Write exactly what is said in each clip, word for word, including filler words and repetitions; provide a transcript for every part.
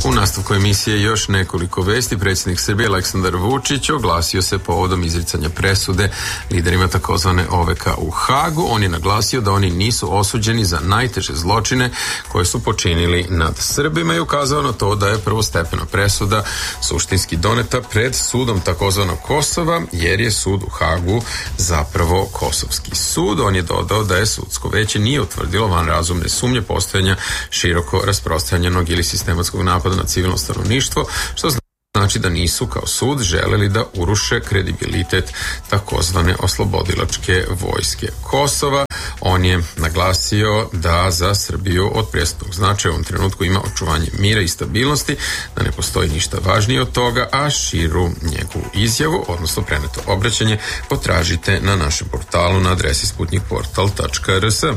U nastavku emisije još nekoliko vesti. Predsjednik Srbije Aleksandar Vučić oglasio se povodom izricanja presude liderima takozvane O V K u Hagu. On je naglasio da oni nisu osuđeni za najteže zločine koje su počinili nad Srbima i ukazao na to da je prvostepena presuda suštinski doneta pred sudom takozvanog Kosova, jer je sud u Hagu zapravo kosovski sud. On je dodao da je sudsko veće nije utvrdilo van razumne sumnje postojanja široko rasprostranjenog ili sistematskog napada na civilno stanovništvo, što znači da nisu kao sud želeli da uruše kredibilitet takozvane oslobodilačke vojske Kosova. On je naglasio da za Srbiju od presudnog značaja u ovom trenutku ima očuvanje mira i stabilnosti, da ne postoji ništa važnije od toga, a širu njegovu izjavu, odnosno preneto obraćanje, potražite na našem portalu na adresi sputnik portal tačka r s.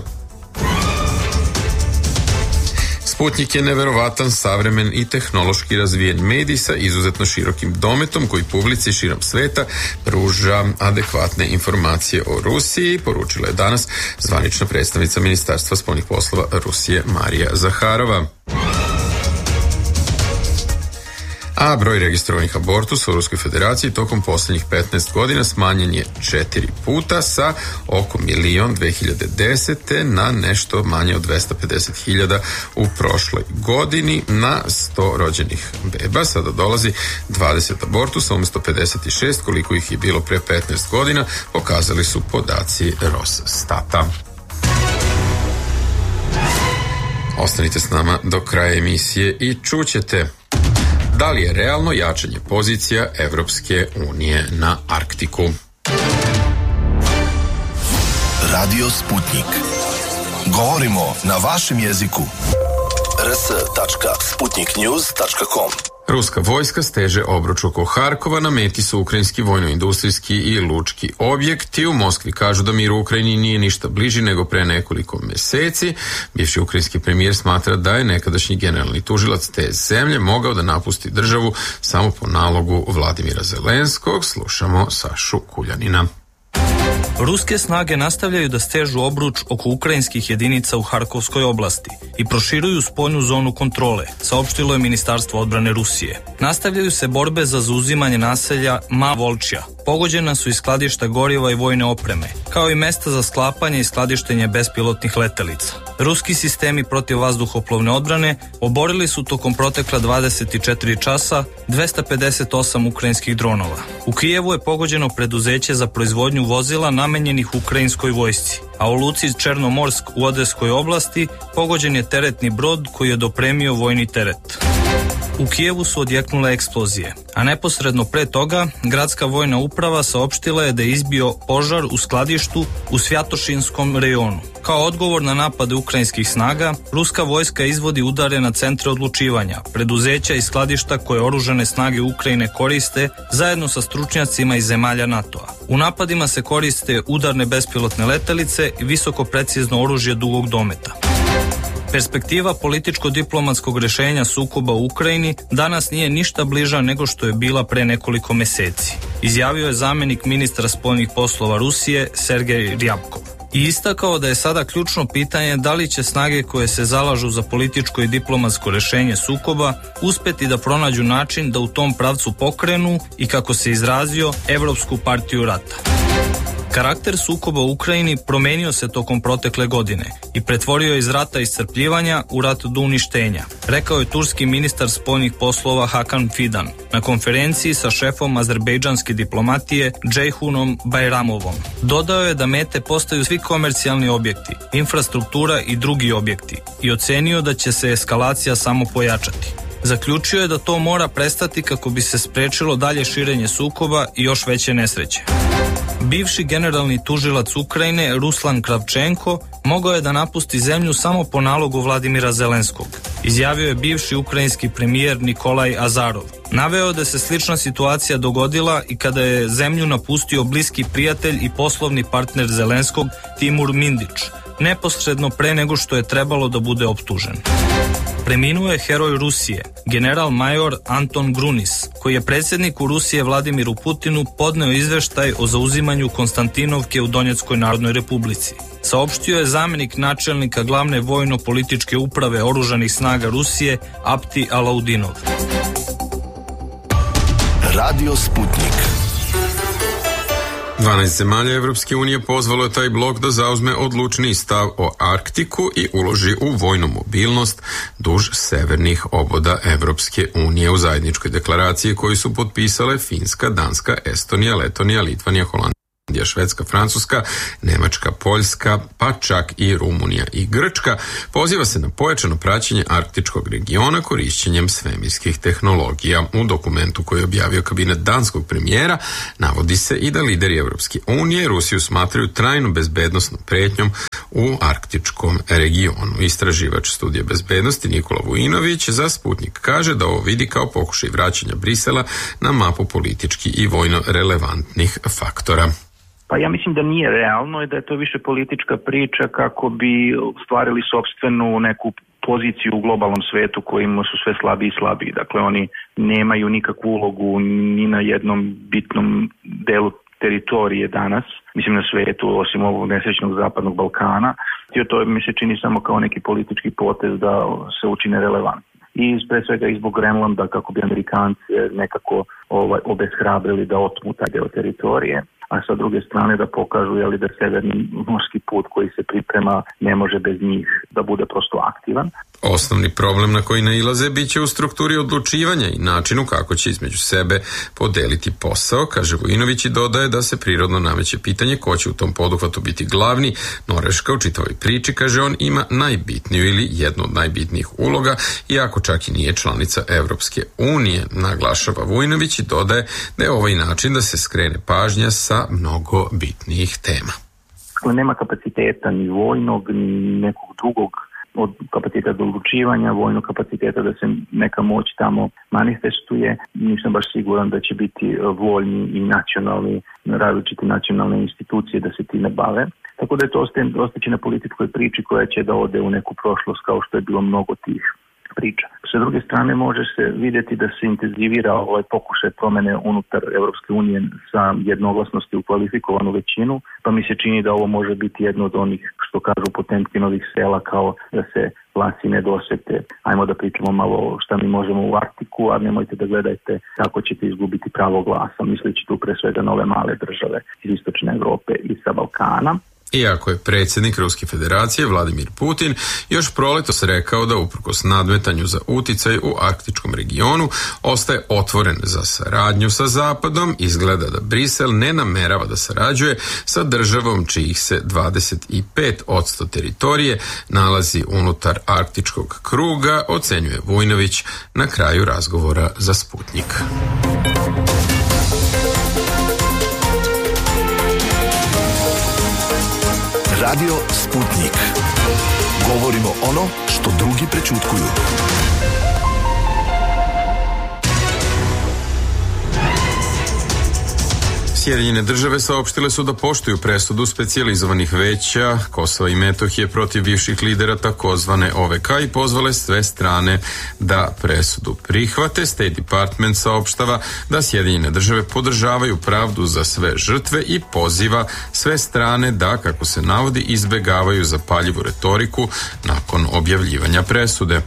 Sputnik je neverovatan, savremen i tehnološki razvijen medij sa izuzetno širokim dometom koji publici širom sveta pruža adekvatne informacije o Rusiji, poručila je danas zvanična predstavnica Ministarstva spoljnih poslova Rusije Marija Zaharova. A broj registrovanih abortusa u Ruskoj federaciji tokom posljednjih petnaest godina smanjen je četiri puta sa oko milion dve hiljade desete na nešto manje od dvesta pedeset hiljada u prošloj godini. Na sto rođenih beba sada dolazi dvadeset abortusa umjesto pedeset šest koliko ih je bilo pre petnaest godina, pokazali su podaci Rossstata. Ostanite s nama do kraja emisije i čućete da li je realno jačanje pozicija Evropske unije na Arktiku. Radio Sputnik. Govorimo na vašem jeziku. r s tačka sputnik news tačka com. Ruska vojska steže obruč oko Harkova, na meti su ukrajinski vojno-industrijski i lučki objekti. U Moskvi kažu da mir u Ukrajini nije ništa bliži nego pre nekoliko meseci. Bivši ukrajinski premijer smatra da je nekadašnji generalni tužilac te zemlje mogao da napusti državu samo po nalogu Vladimira Zelenskog. Slušamo Sašu Kuljanina. Ruske snage nastavljaju da stežu obruč oko ukrajinskih jedinica u Harkovskoj oblasti i proširuju spoljnu zonu kontrole, saopštilo je Ministarstvo odbrane Rusije. Nastavljaju se borbe za zauzimanje naselja Ma Volčja. Pogođena su i skladišta goriva i vojne opreme, kao i mesta za sklapanje i skladištenje bespilotnih letelica. Ruski sistemi protiv vazduhoplovne odbrane oborili su tokom protekla dvadeset četiri časa dvesta pedeset osam ukrajinskih dronova. U Kijevu je pogođeno preduzeće za proizvodnju vozila namenjenih ukrajinskoj vojsci, a u luci Černomorsk u Odeskoj oblasti pogođen je teretni brod koji je dopremio vojni teret. U Kijevu su odjeknule eksplozije, a neposredno pre toga gradska vojna uprava saopštila je da je izbio požar u skladištu u Svjatošinskom rejonu. Kao odgovor na napade ukrajinskih snaga, ruska vojska izvodi udare na centre odlučivanja, preduzeća i skladišta koje oružane snage Ukrajine koriste zajedno sa stručnjacima iz zemalja NATO-a. U napadima se koriste udarne bespilotne letelice i visoko precizno oružje dugog dometa. Perspektiva političko-diplomatskog rešenja sukoba u Ukrajini danas nije ništa bliža nego što je bila pre nekoliko meseci, izjavio je zamenik ministra spoljnih poslova Rusije Sergej Ryabkov. I istakao da je sada ključno pitanje da li će snage koje se zalažu za političko i diplomatsko rešenje sukoba uspeti da pronađu način da u tom pravcu pokrenu i, kako se izrazio, Evropsku partiju rata. Karakter sukoba u Ukrajini promenio se tokom protekle godine i pretvorio je iz rata iscrpljivanja u rat do uništenja, rekao je turski ministar spoljnih poslova Hakan Fidan na konferenciji sa šefom azerbejdžanske diplomatije Ceyhunom Bayramovom. Dodao je da mete postaju svi komercijalni objekti, infrastruktura i drugi objekti i ocenio da će se eskalacija samo pojačati. Zaključio je da to mora prestati kako bi se sprečilo dalje širenje sukoba i još veće nesreće. Bivši generalni tužilac Ukrajine Ruslan Kravčenko mogao je da napusti zemlju samo po nalogu Vladimira Zelenskog, izjavio je bivši ukrajinski premijer Nikolaj Azarov. Naveo da se slična situacija dogodila i kada je zemlju napustio bliski prijatelj i poslovni partner Zelenskog Timur Mindić, neposredno pre nego što je trebalo da bude optužen. Preminuo je heroj Rusije, general major Anton Grunis, koji je predsjedniku Rusije Vladimiru Putinu podneo izveštaj o zauzimanju Konstantinovke u Donjeckoj narodnoj republici. saopštio je zamjenik načelnika glavne vojno-političke uprave oružanih snaga Rusije Apti Alaudinov. Radio Sputnik. dvanaest zemalja Evropske unije pozvalo je taj blok da zauzme odlučniji stav o Arktiku i uloži u vojnu mobilnost duž severnih obvoda Evropske unije. U zajedničkoj deklaraciji koju su potpisale Finska, Danska, Estonija, Letonija, Litvanija, Holandija, Švedska, Francuska, Nemačka, Poljska, pa čak i Rumunija i Grčka, poziva se na pojačano praćenje arktičkog regiona korišćenjem svemirskih tehnologija. U dokumentu koji je objavio kabinet danskog premijera navodi se i da lideri Evropske unije Rusiju smatraju trajno bezbednosnom pretnjom u arktičkom regionu. Istraživač studije bezbednosti Nikola Vujinović za Sputnik kaže da ovo vidi kao pokušaj vraćanja Brisela na mapu politički i vojno relevantnih faktora. Pa ja mislim da nije realno i da je to više politička priča kako bi stvarili sopstvenu neku poziciju u globalnom svetu kojima su sve slabiji i slabiji. Dakle, oni nemaju nikakvu ulogu ni na jednom bitnom delu teritorije danas, mislim na svetu, osim ovog nesrećnog zapadnog Balkana. I to mi se čini samo kao neki politički potez da se učine relevantni. I pre svega i zbog Grenlanda, kako bi Amerikanci nekako ovaj, obeshrabrili da otmu taj deo teritorije, a sa druge strane da pokažu jeli, da severni morski put koji se priprema ne može bez njih da bude prosto aktivan. Osnovni problem na koji nailaze bit će u strukturi odlučivanja i načinu kako će između sebe podeliti posao, kaže Vujinović i dodaje da se prirodno nameće pitanje ko će u tom poduhvatu biti glavni. Norveška u čitavoj priči, kaže on, ima najbitniju ili jednu od najbitnijih uloga, iako čak i nije članica Evropske unije, naglašava Vujinović i dodaje da je ovaj način da se skrene pažnja sa mnogo bitnijih tema. Nema kapaciteta ni vojnog, ni nekog drugog od kapaciteta do odlučivanja, vojnog kapaciteta da se neka moć tamo manifestuje. Nisam baš siguran da će biti voljni i nacionalni, različite nacionalne institucije da se time bave. Tako da je to ostaće na političkoj priči koja će da ode u neku prošlost kao što je bilo mnogo tih priča. Sa druge strane može se vidjeti da se intenzivira ovaj pokušaj promene unutar Evropske unije sa jednoglasnosti u kvalifikovanu većinu, pa mi se čini da ovo može biti jedno od onih, što kažu Potemkinovih sela, kao da se vlasi ne dosete. Ajmo da pričamo malo šta mi možemo u Arktiku, a nemojte da gledajte kako ćete izgubiti pravo glasa, misleći tu pre svega na ove male države iz istočne Evrope i sa Balkana. Iako je predsjednik Ruske federacije Vladimir Putin još proletos rekao da uprkos nadmetanju za uticaj u arktičkom regionu ostaje otvoren za saradnju sa Zapadom, izgleda da Brisel ne namerava da sarađuje sa državom čijih se dvadeset pet posto teritorije nalazi unutar arktičkog kruga, ocenjuje Vujinović na kraju razgovora za Sputnik. Radio Sputnik. Govorimo ono što drugi prećutkuju. Sjedinjene države saopštile su da poštuju presudu specijalizovanih veća Kosova i Metohije protiv bivših lidera takozvane O V K i pozvale sve strane da presudu prihvate. State Department saopštava da Sjedinjene države podržavaju pravdu za sve žrtve i poziva sve strane da, kako se navodi, izbegavaju zapaljivu retoriku nakon objavljivanja presude.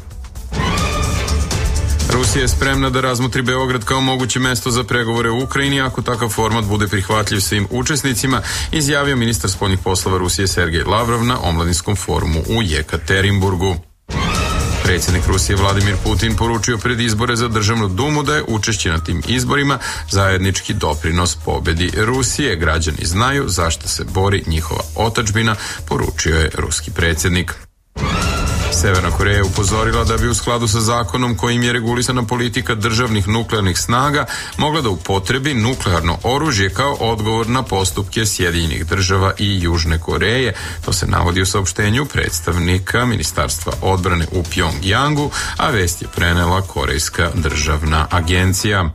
Rusija je spremna da razmotri Beograd kao moguće mesto za pregovore u Ukrajini ako takav format bude prihvatljiv svim učesnicima, izjavio ministar spoljnih poslova Rusije Sergej Lavrov na omladinskom forumu u Jekaterinburgu. Predsjednik Rusije Vladimir Putin poručio pred izbore za državnu dumu da je učešće na tim izborima zajednički doprinos pobedi Rusije. Građani znaju zašto se bori njihova otadžbina, poručio je ruski predsjednik. Severna Koreja je upozorila da bi u skladu sa zakonom kojim je regulisana politika državnih nuklearnih snaga mogla da upotrebi nuklearno oružje kao odgovor na postupke Sjedinjenih država i Južne Koreje. To se navodi u saopštenju predstavnika Ministarstva odbrane u Pjongjangu, a vest je prenela Korejska državna agencija.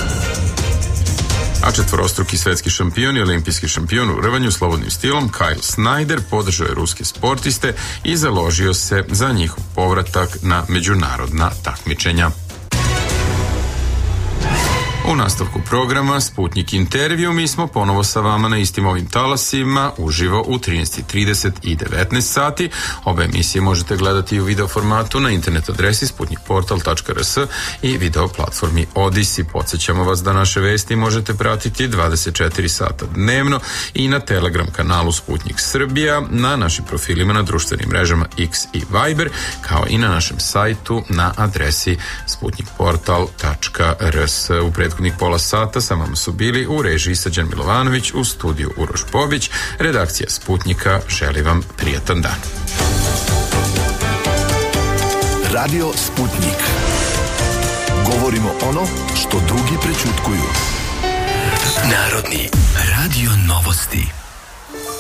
A četvorostruki svetski šampion i olimpijski šampion u rvanju slobodnim stilom Kyle Snyder podržao je ruske sportiste i založio se za njihov povratak na međunarodna takmičenja. U nastavku programa Sputnik intervju mi smo ponovo sa vama na istim ovim talasima uživo u trinaest i trideset i devetnaest sati. Obe emisije možete gledati u video formatu na internet adresi sputnik portal tačka r s i video platformi Odisi. Podsjećamo vas da naše vesti možete pratiti dvadeset četiri sata dnevno i na Telegram kanalu Sputnik Srbija, na našim profilima na društvenim mrežama X i Viber, kao i na našem sajtu na adresi sputnik portal tačka r s. U prethodnih pola sata sa vama su bili u režiji Srđan Milovanović, u studiju Uroš Bobić. Redakcija Sputnika želi vam prijatan dan. Radio Sputnik. Govorimo ono što drugi prećutkuju. Narodni radio novosti.